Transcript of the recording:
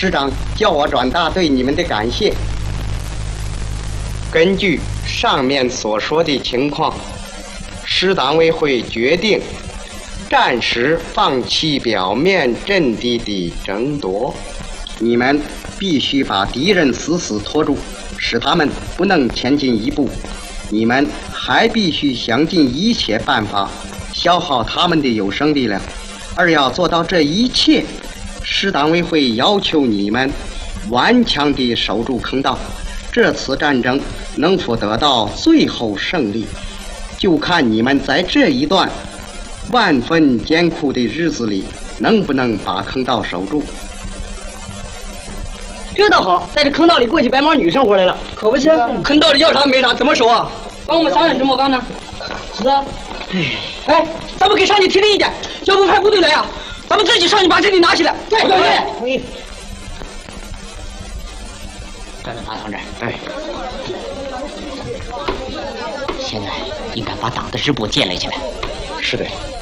师长叫我转达对你们的感谢。根据上面所说的情况，师党委会决定暂时放弃表面阵地的争夺，你们必须把敌人死死拖住，使他们不能前进一步。你们还必须想尽一切办法消耗他们的有生力量，而要做到这一切，师党委会要求你们顽强地守住坑道。这次战争能否得到最后胜利，就看你们在这一段万分艰苦的日子里能不能把坑道守住。 这倒好，在这坑道里过起白毛女生活来了，可不行。 坑道里要啥没啥，怎么守啊？ 帮我们商量怎么办呢？是啊。 哎，咱们给上级提提意见，要不派部队来呀？咱们自己上去把阵地拿起来。对。 同意。 站在大堂这儿。 哎， 现在应该把党的支部建立起来。 是的。